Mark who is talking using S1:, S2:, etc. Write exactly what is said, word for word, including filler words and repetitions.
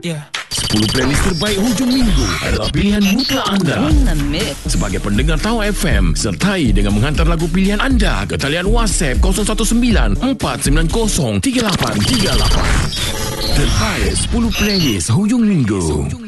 S1: Ya.
S2: sepuluh playlist terbaik hujung minggu adalah pilihan mutlak anda. Sebagai pendengar Tawa F M, sertai dengan menghantar lagu pilihan anda ke talian WhatsApp kosong satu sembilan empat sembilan kosong tiga lapan tiga lapan. Terbaik sepuluh playlist hujung minggu.